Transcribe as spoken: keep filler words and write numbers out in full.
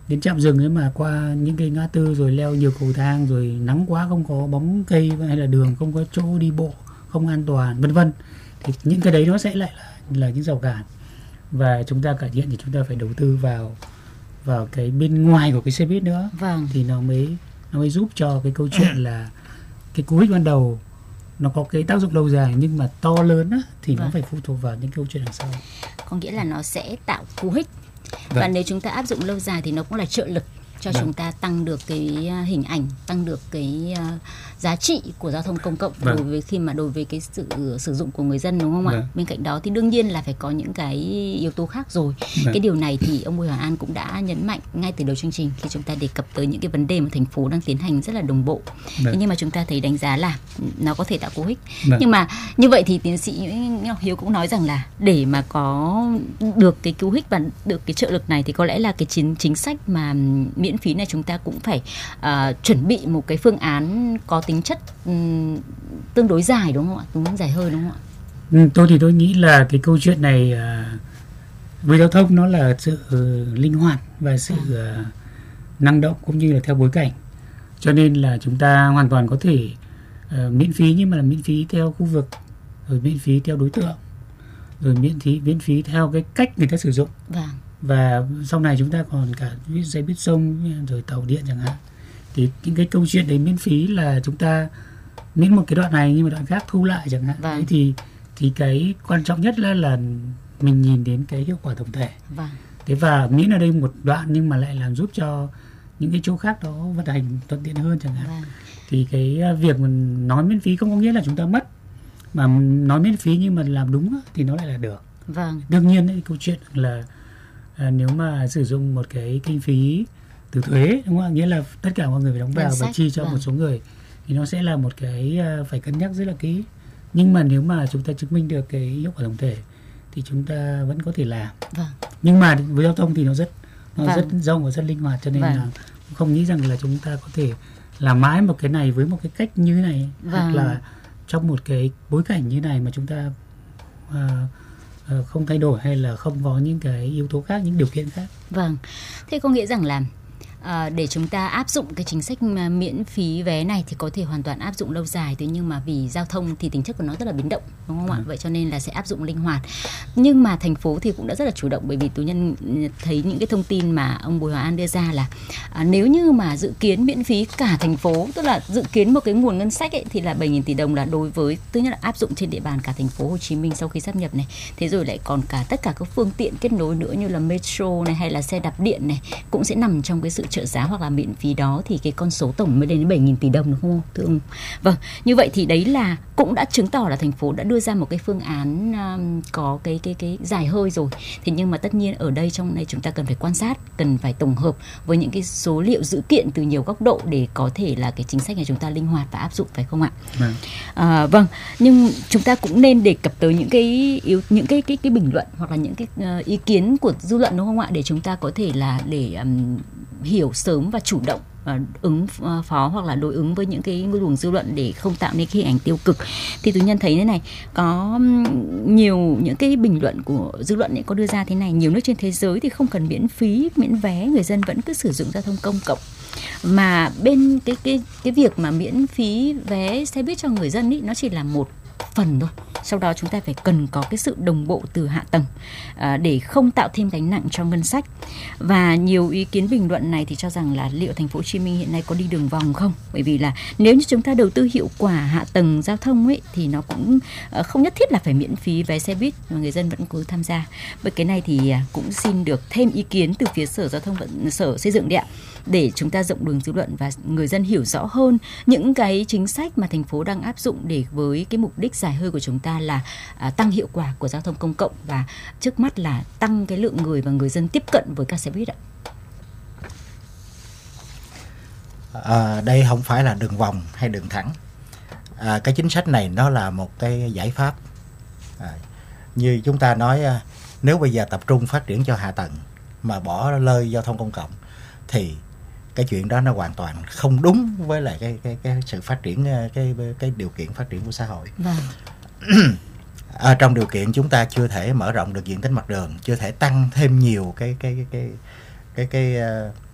đến trạm dừng ấy mà qua những cái ngã tư rồi leo nhiều cầu thang, rồi nắng quá không có bóng cây hay là đường không có chỗ đi bộ không an toàn vân vân, thì những cái đấy nó sẽ lại là, là những rào cản. Và chúng ta cải thiện thì chúng ta phải đầu tư vào vào cái bên ngoài của cái xe buýt nữa. Vâng. Thì nó mới nó mới giúp cho cái câu chuyện là cái cú hích ban đầu nó có cái tác dụng lâu dài, nhưng mà to lớn á, thì vâng. nó phải phụ thuộc vào những câu chuyện đằng sau. Có nghĩa là nó sẽ tạo cú hích. Vâng. Và nếu chúng ta áp dụng lâu dài thì nó cũng là trợ lực cho vâng. chúng ta tăng được cái hình ảnh, tăng được cái uh, giá trị của giao thông công cộng vâng. đối với khi mà đối với cái sự uh, sử dụng của người dân, đúng không vâng. ạ? Bên cạnh đó thì đương nhiên là phải có những cái yếu tố khác rồi. Vâng. Cái điều này thì ông Bùi Hoàng An cũng đã nhấn mạnh ngay từ đầu chương trình khi chúng ta đề cập tới những cái vấn đề mà thành phố đang tiến hành rất là đồng bộ. Vâng. Thế nhưng mà chúng ta thấy đánh giá là nó có thể tạo cú hích. Vâng. Nhưng mà như vậy thì tiến sĩ Ngọc Hiếu cũng nói rằng là để mà có được cái cú hích và được cái trợ lực này thì có lẽ là cái chính chính sách mà miễn phí này chúng ta cũng phải uh, chuẩn bị một cái phương án có tính chất um, tương đối dài, đúng không ạ? Tương đối dài hơi, đúng không ạ? Ừ, tôi thì tôi nghĩ là cái câu chuyện này uh, với giao thông nó là sự uh, linh hoạt và sự uh, năng động cũng như là theo bối cảnh, cho nên là chúng ta hoàn toàn có thể uh, miễn phí, nhưng mà là miễn phí theo khu vực, rồi miễn phí theo đối tượng, rồi miễn phí miễn phí theo cái cách người ta sử dụng. Vâng. Và sau này chúng ta còn cả xe buýt sông rồi tàu điện chẳng hạn, thì những cái câu chuyện đấy miễn phí là chúng ta miễn một cái đoạn này nhưng mà đoạn khác thu lại chẳng hạn. Vâng. Đấy thì thì cái quan trọng nhất là là mình nhìn đến cái hiệu quả tổng thể. Vâng. Thế và miễn ở đây một đoạn nhưng mà lại làm giúp cho những cái chỗ khác đó vận hành thuận tiện hơn chẳng hạn. Vâng. Thì cái việc mình nói miễn phí không có nghĩa là chúng ta mất, mà nói miễn phí nhưng mà làm đúng thì nó lại là được. Vâng. Đương nhiên cái câu chuyện là À, nếu mà sử dụng một cái kinh phí từ thuế, đúng không? Nghĩa là tất cả mọi người phải đóng vào và chi cho vâng. một số người, thì nó sẽ là một cái uh, phải cân nhắc rất là kỹ. Nhưng mà nếu mà chúng ta chứng minh được cái hiệu quả tổng thể thì chúng ta vẫn có thể làm. Vâng. Nhưng mà với giao thông thì nó rất nó vâng. rất rộng và rất linh hoạt, cho nên vâng. là không nghĩ rằng là chúng ta có thể làm mãi một cái này với một cái cách như thế này, vâng. hoặc là trong một cái bối cảnh như này mà chúng ta uh, không thay đổi hay là không có những cái yếu tố khác, những điều kiện khác. Vâng. Thế có nghĩa rằng là à, để chúng ta áp dụng cái chính sách miễn phí vé này thì có thể hoàn toàn áp dụng lâu dài, thế nhưng mà vì giao thông thì tính chất của nó rất là biến động, đúng không ạ? Ừ. Vậy cho nên là sẽ áp dụng linh hoạt. Nhưng mà thành phố thì cũng đã rất là chủ động, bởi vì tú nhân thấy những cái thông tin mà ông Bùi Hoàng An đưa ra là à, nếu như mà dự kiến miễn phí cả thành phố, tức là dự kiến một cái nguồn ngân sách ấy, thì là bảy nghìn tỷ đồng là đối với, thứ nhất là áp dụng trên địa bàn cả thành phố Hồ Chí Minh sau khi sáp nhập này, thế rồi lại còn cả tất cả các phương tiện kết nối nữa như là metro này hay là xe đạp điện này cũng sẽ nằm trong cái sự trợ giá hoặc là miễn phí đó, thì cái con số tổng mới lên đến bảy nghìn tỷ đồng, đúng không thưa ông? Vâng, như vậy thì đấy là cũng đã chứng tỏ là thành phố đã đưa ra một cái phương án um, có cái cái cái dài hơi rồi. Thế nhưng mà tất nhiên ở đây trong này chúng ta cần phải quan sát, cần phải tổng hợp với những cái số liệu dữ kiện từ nhiều góc độ để có thể là cái chính sách này chúng ta linh hoạt và áp dụng, phải không ạ? Vâng. À, vâng, nhưng chúng ta cũng nên đề cập tới những cái yếu những cái cái cái bình luận hoặc là những cái uh, ý kiến của dư luận, đúng không ạ? Để chúng ta có thể là để um, hiểu sớm và chủ động uh, ứng uh, phó hoặc là đối ứng với những cái luồng dư luận để không tạo nên cái hình ảnh tiêu cực. Thì tôi nhân thấy thế này, có um, nhiều những cái bình luận của dư luận ấy có đưa ra thế này: nhiều nước trên thế giới thì không cần miễn phí miễn vé, người dân vẫn cứ sử dụng giao thông công cộng. Mà bên cái cái cái việc mà miễn phí vé xe buýt cho người dân ý, nó chỉ là một phần thôi. Sau đó chúng ta phải cần có cái sự đồng bộ từ hạ tầng à, để không tạo thêm gánh nặng cho ngân sách. Và nhiều ý kiến bình luận này thì cho rằng là liệu thành phố Hồ Chí Minh hiện nay có đi đường vòng không? Bởi vì là nếu như chúng ta đầu tư hiệu quả hạ tầng giao thông ấy thì nó cũng à, không nhất thiết là phải miễn phí vé xe buýt mà người dân vẫn cứ tham gia. Bởi cái này thì à, cũng xin được thêm ý kiến từ phía Sở Giao thông vận Sở Xây dựng đấy ạ, để chúng ta rộng đường dư luận và người dân hiểu rõ hơn những cái chính sách mà thành phố đang áp dụng để với cái mục đích dài hơi của chúng ta là à, tăng hiệu quả của giao thông công cộng và trước mắt là tăng cái lượng người và người dân tiếp cận với các xe buýt ạ. À, đây không phải là đường vòng hay đường thẳng. À, cái chính sách này nó là một cái giải pháp. À, như chúng ta nói, nếu bây giờ tập trung phát triển cho hạ tầng mà bỏ lơi giao thông công cộng thì cái chuyện đó nó hoàn toàn không đúng với lại cái cái cái sự phát triển, cái cái điều kiện phát triển của xã hội. Vâng. À, trong điều kiện chúng ta chưa thể mở rộng được diện tích mặt đường, chưa thể tăng thêm nhiều cái cái cái cái cái, cái